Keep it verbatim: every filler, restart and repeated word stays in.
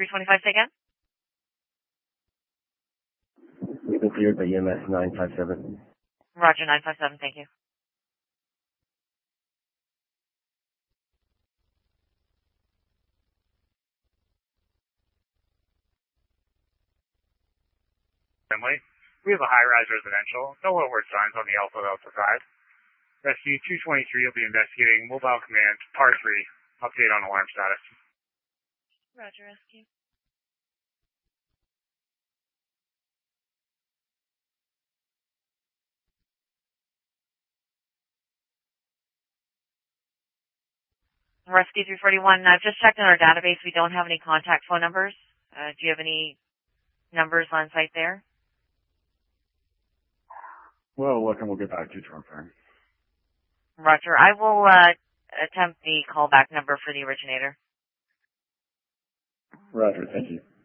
three twenty-five, say again? We've been cleared by E M S nine five seven. Roger, nine five seven, thank you. Finley, we have a high-rise residential. No alert signs on the Alpha Delta side. Rescue two twenty-three will be investigating mobile command par three. Update on alarm status. Roger, Rescue. Rescue three forty-one, I've just checked in our database. We don't have any contact phone numbers. Uh, do you have any numbers on site there? Well, look, and we'll get back to you, Trump. Roger. I will uh, attempt the callback number for the originator. Roger, thank you.